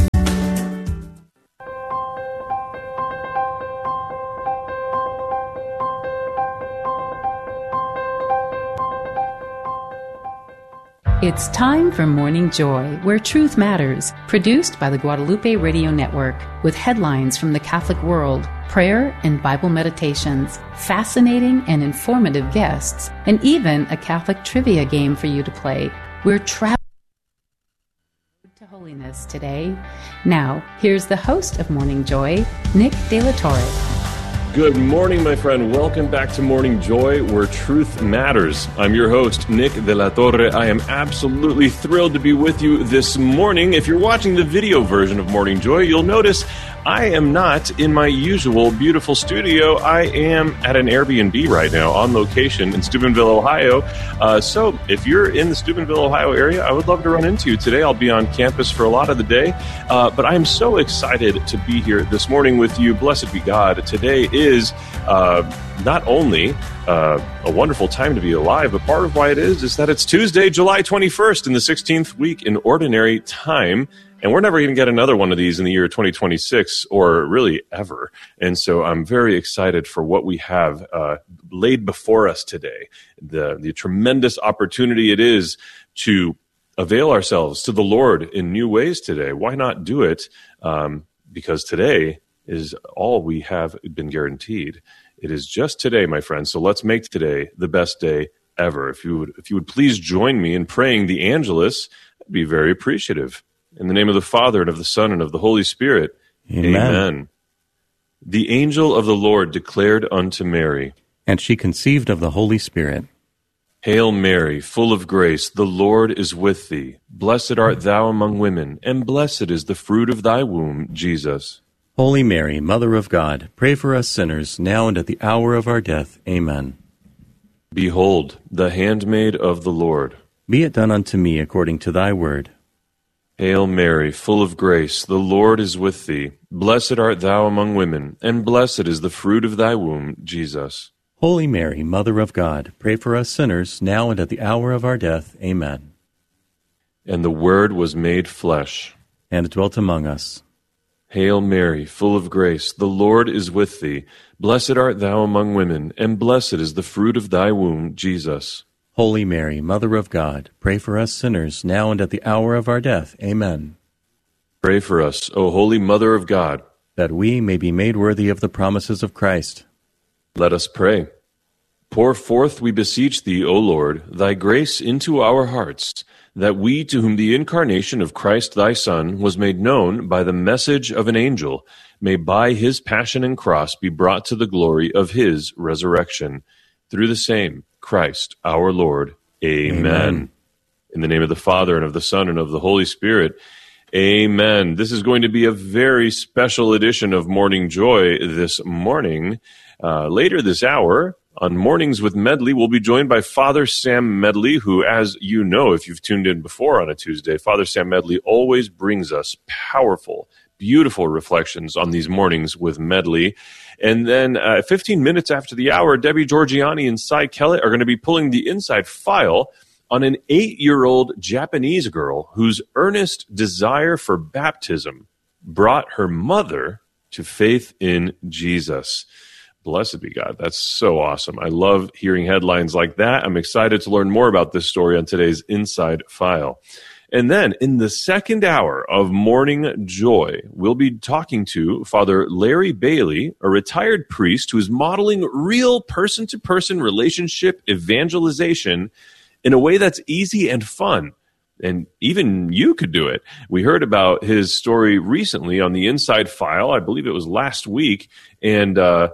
It's time for Morning Joy, where truth matters, produced by the Guadalupe Radio Network, with headlines from the Catholic world, prayer and Bible meditations, fascinating and informative guests, and even a Catholic trivia game for you to play. We're traveling to holiness today. Now, here's the host of Morning Joy, Nick De La Torre. Good morning, my friend. Welcome back to Morning Joy, where truth matters. I'm your host, Nick De La Torre. I am absolutely thrilled to be with you this morning. If you're watching the video version of Morning Joy, you'll notice I am not in my usual beautiful studio. I am at an Airbnb right now on location in Steubenville, Ohio. Uh, so if you're in the Steubenville, Ohio area, I would love to run into you today. I'll be on campus for a lot of the day. Uh, but I'm so excited to be here this morning with you. Blessed be God. Today is uh, not only uh, a wonderful time to be alive, but part of why it is is that it's Tuesday, July twenty-first, in the sixteenth week in Ordinary Time. And we're never going to get another one of these in the year twenty twenty-six, or really ever. And so I'm very excited for what we have uh, laid before us today. The, the tremendous opportunity it is to avail ourselves to the Lord in new ways today. Why not do it? Um, because today is all we have been guaranteed. It is just today, my friends. So let's make today the best day ever. If you would, if you would please join me in praying the Angelus, I'd be very appreciative. In the name of the Father, and of the Son, and of the Holy Spirit. Amen. Amen. The angel of the Lord declared unto Mary, and she conceived of the Holy Spirit. Hail Mary, full of grace, the Lord is with thee. Blessed art thou among women, and blessed is the fruit of thy womb, Jesus. Holy Mary, Mother of God, pray for us sinners, now and at the hour of our death. Amen. Behold, the handmaid of the Lord. Be it done unto me according to thy word. Hail Mary, full of grace, the Lord is with thee. Blessed art thou among women, and blessed is the fruit of thy womb, Jesus. Holy Mary, Mother of God, pray for us sinners, now and at the hour of our death. Amen. And the Word was made flesh, and dwelt among us. Hail Mary, full of grace, the Lord is with thee. Blessed art thou among women, and blessed is the fruit of thy womb, Jesus. Holy Mary, Mother of God, pray for us sinners, now and at the hour of our death. Amen. Pray for us, O Holy Mother of God, that we may be made worthy of the promises of Christ. Let us pray. Pour forth, we beseech thee, O Lord, thy grace into our hearts, that we, to whom the incarnation of Christ thy Son was made known by the message of an angel, may by his passion and cross be brought to the glory of his resurrection. Through the same Christ our Lord. Amen. Amen. In the name of the Father, and of the Son, and of the Holy Spirit. Amen. This is going to be a very special edition of Morning Joy this morning. Uh, later this hour, on Mornings with Medley, we'll be joined by Father Sam Medley, who, as you know, if you've tuned in before on a Tuesday, Father Sam Medley always brings us powerful, beautiful reflections on these Mornings with Medley. And then uh, fifteen minutes after the hour, Debbie Georgiani and Cy Kellett are going to be pulling the inside file on an eight-year-old Japanese girl whose earnest desire for baptism brought her mother to faith in Jesus. Blessed be God. That's so awesome. I love hearing headlines like that. I'm excited to learn more about this story on today's Inside File. And then in the second hour of Morning Joy, we'll be talking to Father Larry Bailey, a retired priest who is modeling real person-to-person relationship evangelization in a way that's easy and fun. And even you could do it. We heard about his story recently on the Inside File. I believe it was last week. And uh,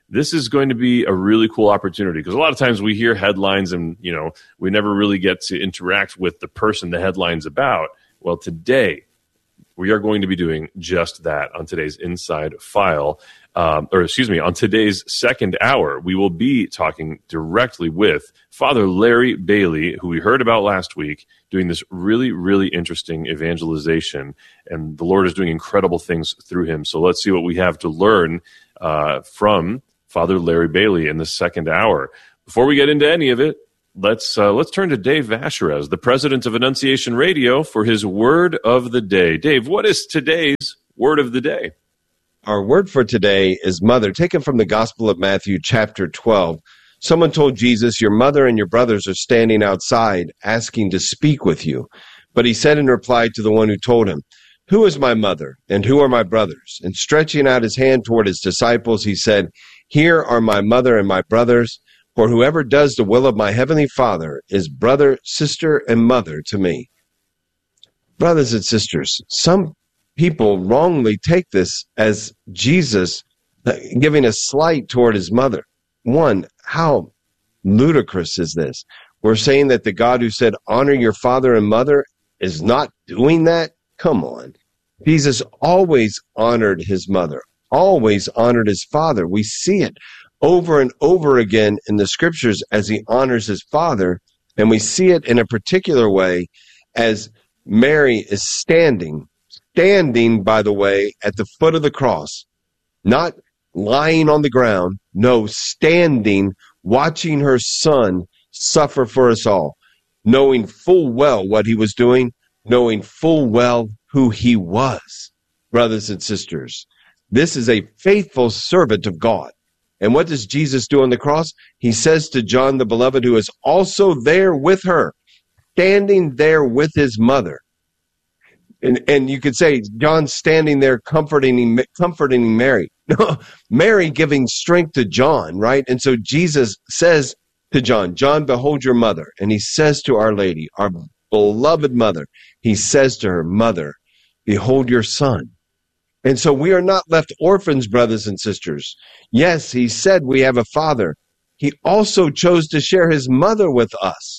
this is going to be a really cool opportunity, because a lot of times we hear headlines and, you know, we never really get to interact with the person the headline's about. Well, today we are going to be doing just that on today's Inside File, um, or excuse me, on today's second hour. We will be talking directly with Father Larry Bailey, who we heard about last week, doing this really, really interesting evangelization, and the Lord is doing incredible things through him. So let's see what we have to learn uh, from Father Larry Bailey in the second hour. Before we get into any of it, let's uh, let's turn to Dave Vacherez, the president of Annunciation Radio, for his word of the day. Dave, what is today's word of the day? Our word for today is mother, taken from the Gospel of Matthew, chapter twelve. Someone told Jesus, "Your mother and your brothers are standing outside asking to speak with you." But he said in reply to the one who told him, "Who is my mother and who are my brothers?" And stretching out his hand toward his disciples, he said, "Here are my mother and my brothers, for whoever does the will of my heavenly Father is brother, sister, and mother to me." Brothers and sisters, some people wrongly take this as Jesus giving a slight toward his mother. One, how ludicrous is this? We're saying that the God who said, "Honor your father and mother," is not doing that? Come on. Jesus always honored his mother, always honored his father. We see it over and over again in the scriptures as he honors his father, and we see it in a particular way as Mary is standing, standing, by the way, at the foot of the cross, not lying on the ground, no, standing, watching her son suffer for us all, knowing full well what he was doing, knowing full well who he was. Brothers and sisters, this is a faithful servant of God. And what does Jesus do on the cross? He says to John the Beloved, who is also there with her, standing there with his mother. And, and you could say, John standing there comforting, comforting Mary. No, Mary giving strength to John, right? And so Jesus says to John, "John, behold your mother." And he says to Our Lady, our beloved mother, he says to her, "Mother, behold your son." And so we are not left orphans, brothers and sisters. Yes, he said we have a father. He also chose to share his mother with us.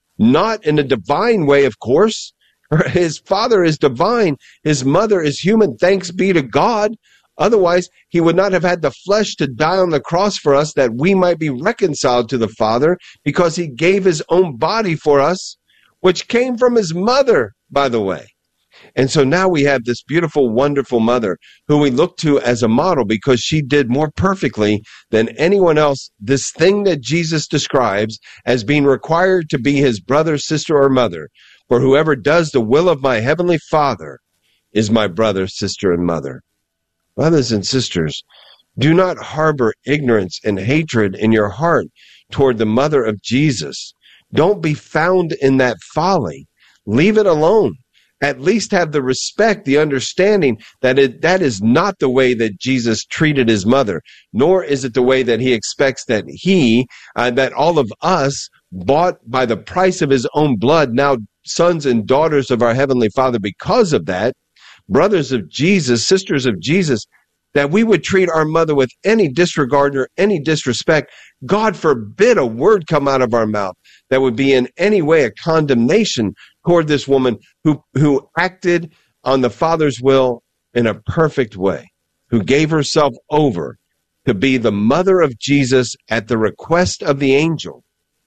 Not in a divine way, of course. His father is divine. His mother is human. Thanks be to God. Otherwise, he would not have had the flesh to die on the cross for us, that we might be reconciled to the Father, because he gave his own body for us, which came from his mother, by the way. And so now we have this beautiful, wonderful mother who we look to as a model, because she did more perfectly than anyone else this thing that Jesus describes as being required to be his brother, sister, or mother. For whoever does the will of my heavenly Father is my brother, sister, and mother. Brothers and sisters, do not harbor ignorance and hatred in your heart toward the mother of Jesus. Don't be found in that folly. Leave it alone. At least have the respect, the understanding that it, that is not the way that Jesus treated his mother, nor is it the way that he expects that he, uh, that all of us, bought by the price of his own blood, now sons and daughters of our Heavenly Father because of that, brothers of Jesus, sisters of Jesus, that we would treat our mother with any disregard or any disrespect. God forbid a word come out of our mouth that would be in any way a condemnation toward this woman who, who acted on the Father's will in a perfect way, who gave herself over to be the mother of Jesus at the request of the angel.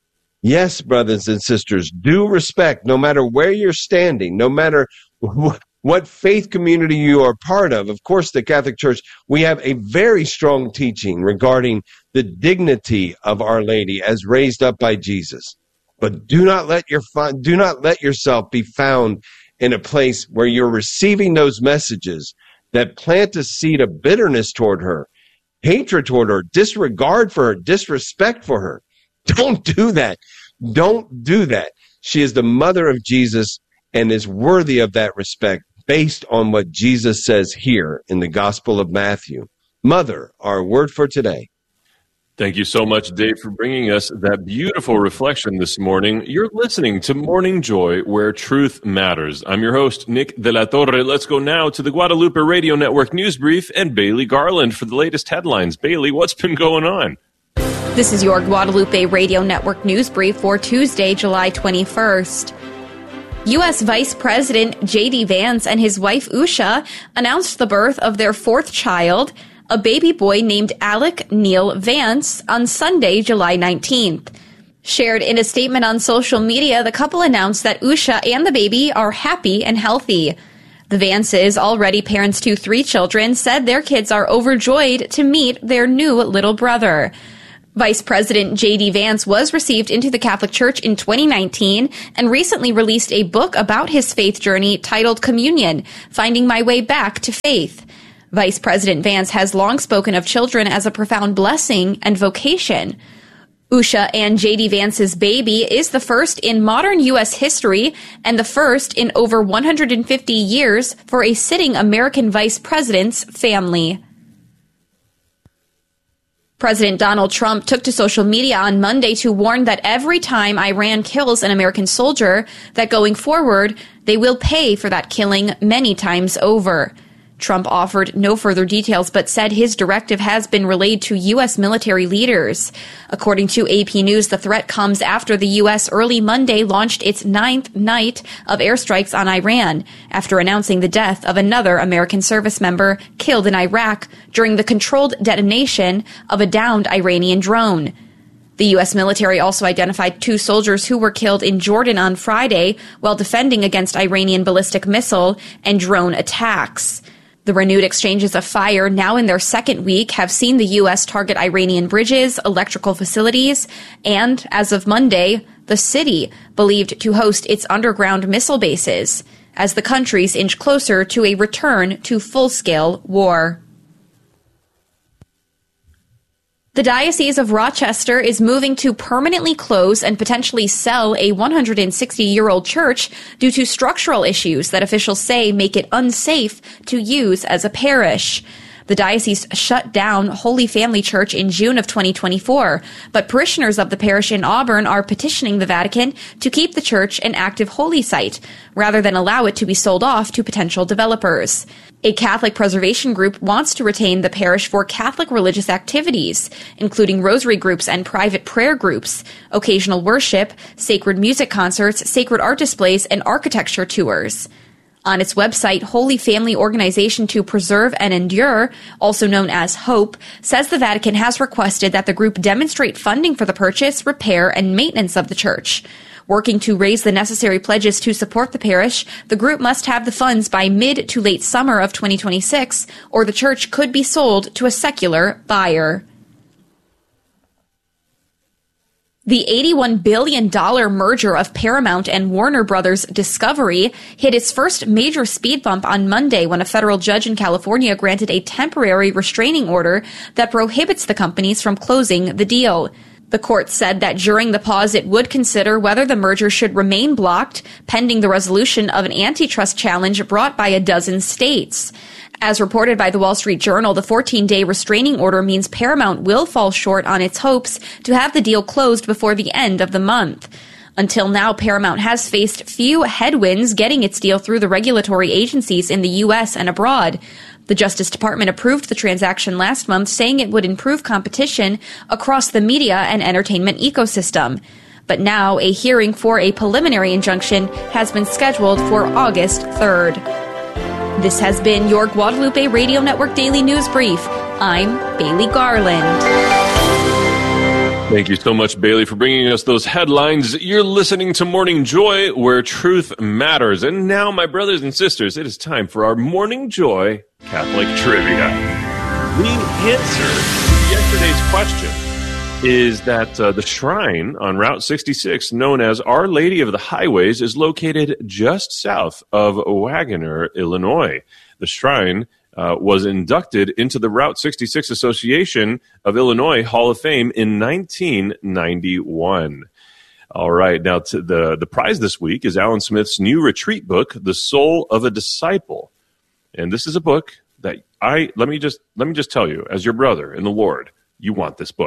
Yes, brothers and sisters, due respect, no matter where you're standing, no matter wh- what faith community you are part of. Of course, the Catholic Church, we have a very strong teaching regarding the dignity of Our Lady as raised up by Jesus. But do not let your do not let yourself be found in a place where you're receiving those messages that plant a seed of bitterness toward her, hatred toward her, disregard for her, disrespect for her. Don't do that. Don't do that. She is the mother of Jesus and is worthy of that respect based on what Jesus says here in the Gospel of Matthew. Mother, our word for today. Thank you so much, Dave, for bringing us that beautiful reflection this morning. You're listening to Morning Joy, where truth matters. I'm your host, Nick De La Torre. Let's go now to the Guadalupe Radio Network News Brief and Bailey Garland for the latest headlines. Bailey, what's been going on? This is your Guadalupe Radio Network News Brief for Tuesday, July twenty-first. U S Vice President J D Vance and his wife Usha announced the birth of their fourth child, a baby boy named Alec Neil Vance, on Sunday, July nineteenth. Shared in a statement on social media, the couple announced that Usha and the baby are happy and healthy. The Vances, already parents to three children, said their kids are overjoyed to meet their new little brother. Vice President J D Vance was received into the Catholic Church in twenty nineteen and recently released a book about his faith journey titled Communion, Finding My Way Back to Faith. Vice President Vance has long spoken of children as a profound blessing and vocation. Usha and J D Vance's baby is the first in modern U S history and the first in over one hundred fifty years for a sitting American vice president's family. President Donald Trump took to social media on Monday to warn that every time Iran kills an American soldier, that going forward, they will pay for that killing many times over. Trump offered no further details but said his directive has been relayed to U S military leaders. According to A P News, the threat comes after the U S early Monday launched its ninth night of airstrikes on Iran after announcing the death of another American service member killed in Iraq during the controlled detonation of a downed Iranian drone. The U S military also identified two soldiers who were killed in Jordan on Friday while defending against Iranian ballistic missile and drone attacks. The renewed exchanges of fire, now in their second week, have seen the U S target Iranian bridges, electrical facilities, and, as of Monday, the city believed to host its underground missile bases, as the countries inch closer to a return to full-scale war. The Diocese of Rochester is moving to permanently close and potentially sell a one hundred sixty-year-old church due to structural issues that officials say make it unsafe to use as a parish. The diocese shut down Holy Family Church in June of twenty twenty-four, but parishioners of the parish in Auburn are petitioning the Vatican to keep the church an active holy site, rather than allow it to be sold off to potential developers. A Catholic preservation group wants to retain the parish for Catholic religious activities, including rosary groups and private prayer groups, occasional worship, sacred music concerts, sacred art displays, and architecture tours. On its website, Holy Family Organization to Preserve and Endure, also known as HOPE, says the Vatican has requested that the group demonstrate funding for the purchase, repair, and maintenance of the church. Working to raise the necessary pledges to support the parish, the group must have the funds by mid to late summer of twenty twenty-six, or the church could be sold to a secular buyer. The eighty-one billion dollars merger of Paramount and Warner Brothers Discovery hit its first major speed bump on Monday when a federal judge in California granted a temporary restraining order that prohibits the companies from closing the deal. The court said that during the pause it would consider whether the merger should remain blocked pending the resolution of an antitrust challenge brought by a dozen states. As reported by the Wall Street Journal, the fourteen-day restraining order means Paramount will fall short on its hopes to have the deal closed before the end of the month. Until now, Paramount has faced few headwinds getting its deal through the regulatory agencies in the U S and abroad. The Justice Department approved the transaction last month, saying it would improve competition across the media and entertainment ecosystem. But now, a hearing for a preliminary injunction has been scheduled for August third. This has been your Guadalupe Radio Network Daily News Brief. I'm Bailey Garland. Thank you so much, Bailey, for bringing us those headlines. You're listening to Morning Joy, where truth matters. And now, my brothers and sisters, it is time for our Morning Joy Catholic Trivia. The answer to yesterday's question is that uh, the shrine on Route sixty-six, known as Our Lady of the Highways, is located just south of Wagoner, Illinois. The shrine Uh, was inducted into the Route sixty-six Association of Illinois Hall of Fame in nineteen ninety-one. All right, now to the, the prize this week is Alan Smith's new retreat book, The Soul of a Disciple. And this is a book that I, let me just, let me just tell you, as your brother in the Lord, you want this book.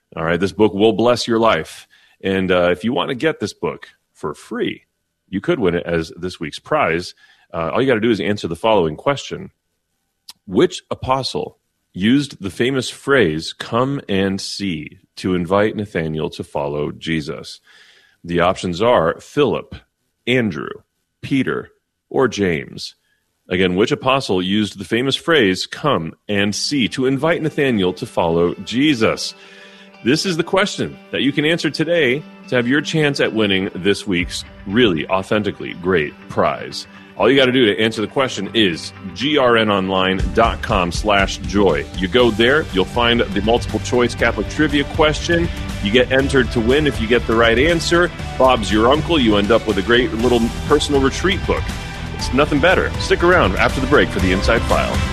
All right, this book will bless your life. And uh, if you want to get this book for free, you could win it as this week's prize. Uh, all you got to do is answer the following question. Which apostle used the famous phrase, "Come and see," to invite Nathanael to follow Jesus? The options are Philip, Andrew, Peter, or James. Again, which apostle used the famous phrase, "Come and see," to invite Nathanael to follow Jesus? This is the question that you can answer today to have your chance at winning this week's really authentically great prize. All you got to do to answer the question is grnonline.com slash joy. You go there, you'll find the multiple choice Catholic trivia question. You get entered to win if you get the right answer. Bob's your uncle. You end up with a great little personal retreat book. It's nothing better. Stick around after the break for the Inside File.